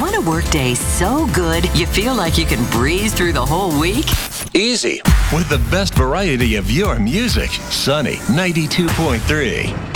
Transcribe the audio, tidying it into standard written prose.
Want a workday so good you feel like you can breeze through the whole week? Easy. With the best variety of your music. Sunny 92.3.